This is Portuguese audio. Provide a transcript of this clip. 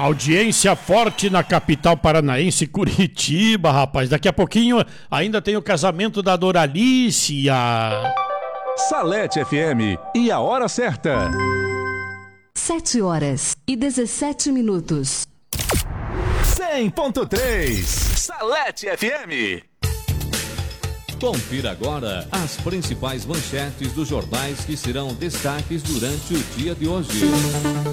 Audiência forte na capital paranaense, Curitiba, rapaz. Daqui a pouquinho ainda tem o casamento da Doralicia. Salete FM e a hora certa. 7h17. 100.3 Salete FM. Confira agora as principais manchetes dos jornais que serão destaques durante o dia de hoje.